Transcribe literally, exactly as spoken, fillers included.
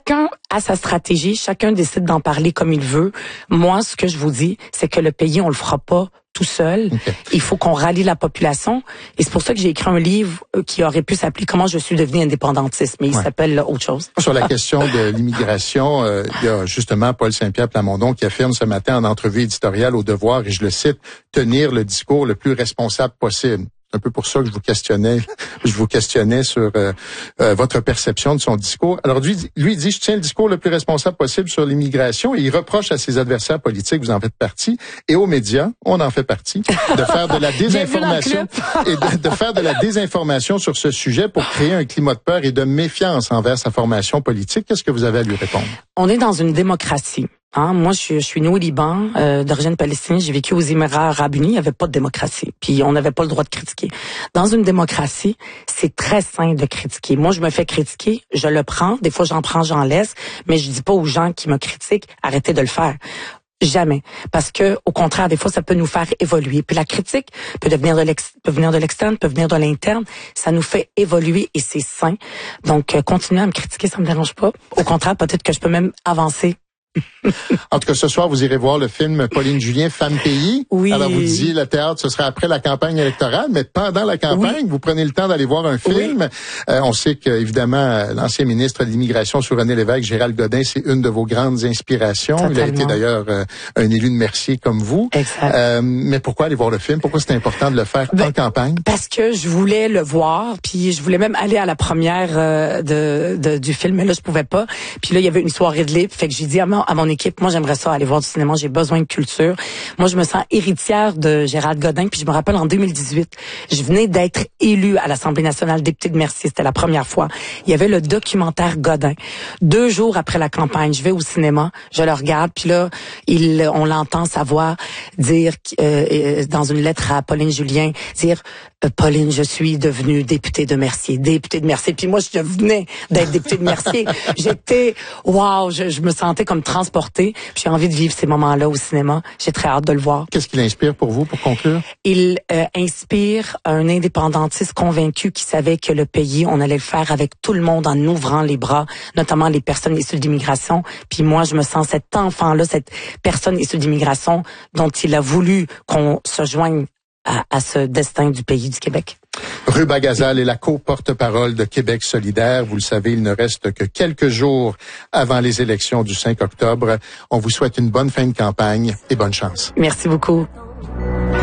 chacun a sa stratégie, chacun décide d'en parler comme il veut. Moi, ce que je vous dis, c'est que le pays, on le fera pas tout seul. Okay. Il faut qu'on rallie la population. Et c'est pour ça que j'ai écrit un livre qui aurait pu s'appeler « Comment je suis devenu indépendantiste », mais il ouais. s'appelle autre chose. Sur la question de l'immigration, euh, il y a justement Paul Saint-Pierre Plamondon qui affirme ce matin en entrevue éditoriale au Devoir, et je le cite, « tenir le discours le plus responsable possible ». Un peu pour ça que je vous questionnais, je vous questionnais sur euh, euh, votre perception de son discours. Alors lui, lui dit, je tiens le discours le plus responsable possible sur l'immigration, et il reproche à ses adversaires politiques, vous en faites partie, et aux médias, on en fait partie, de faire de la désinformation et de, de faire de la désinformation sur ce sujet pour créer un climat de peur et de méfiance envers sa formation politique. Qu'est-ce que vous avez à lui répondre? On est dans une démocratie. Hein, moi, je suis, je suis née au Liban, euh, d'origine palestinienne. J'ai vécu aux Émirats arabes unis. Il n'y avait pas de démocratie. Puis, on n'avait pas le droit de critiquer. Dans une démocratie, c'est très sain de critiquer. Moi, je me fais critiquer. Je le prends. Des fois, j'en prends, j'en laisse. Mais je dis pas aux gens qui me critiquent, arrêtez de le faire. Jamais. Parce que, au contraire, des fois, ça peut nous faire évoluer. Puis la critique peut devenir de l'ex, peut venir de l'externe, peut venir de l'interne. Ça nous fait évoluer et c'est sain. Donc, euh, continuer à me critiquer, ça me dérange pas. Au contraire, peut-être que je peux même avancer. En tout cas, ce soir, vous irez voir le film Pauline Julien, Femme Pays. Oui. Alors, vous disiez, le théâtre, ce sera après la campagne électorale, mais pendant la campagne, oui. vous prenez le temps d'aller voir un film. Oui. Euh, on sait que, évidemment, l'ancien ministre de l'Immigration, sous René Lévesque, Gérald Godin, c'est une de vos grandes inspirations. Totalement. Il a été d'ailleurs euh, un élu de Mercier comme vous. Exact. Euh, mais pourquoi aller voir le film? Pourquoi c'est important de le faire ben, en campagne? Parce que je voulais le voir, puis je voulais même aller à la première euh, de, de du film, mais là, je pouvais pas. Puis là, il y avait une soirée de libre, fait que j'ai dit à mon, à mon équipe, moi, j'aimerais ça aller voir du cinéma, j'ai besoin de culture. Moi, je me sens héritière de Gérald Godin, puis je me rappelle en deux mille dix-huit, je venais d'être élue à l'Assemblée nationale, députée de Mercier, c'était la première fois. Il y avait le documentaire Godin. Deux jours après la campagne, je vais au cinéma, je le regarde, puis là, il, on l'entend sa voix dire, euh, dans une lettre à Pauline Julien, dire euh, « Pauline, je suis devenue députée de Mercier, députée de Mercier. » Puis moi, je venais d'être députée de Mercier. J'étais, waouh, je, je me sentais comme transportée. J'ai envie de vivre ces moments-là au cinéma. J'ai très hâte de le voir. Qu'est-ce qu'il inspire pour vous, pour conclure? Il euh, inspire un indépendantiste convaincu qui savait que le pays, on allait le faire avec tout le monde en ouvrant les bras, notamment les personnes issues d'immigration. Puis moi, je me sens cet enfant-là, cette personne issue d'immigration dont il a voulu qu'on se joigne à, à ce destin du pays du Québec. Ruba Gazal est la co-porte-parole de Québec solidaire. Vous le savez, il ne reste que quelques jours avant les élections du cinq octobre. On vous souhaite une bonne fin de campagne et bonne chance. Merci beaucoup.